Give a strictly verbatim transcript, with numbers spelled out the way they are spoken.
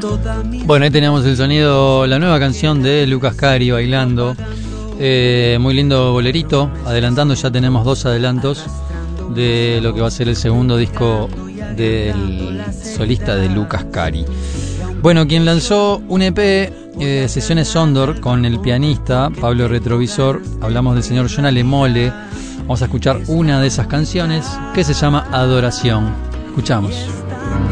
Bueno, ahí teníamos el sonido, la nueva canción de Lucas Cari bailando. Eh, muy lindo bolerito. Adelantando, ya tenemos dos adelantos de lo que va a ser el segundo disco del solista de Lucas Cari. Bueno, quien lanzó un E P, eh, Sesiones Sondor, con el pianista Pablo Retrovisor. Hablamos del señor John Alemole. Vamos a escuchar una de esas canciones que se llama Adoración. Escuchamos.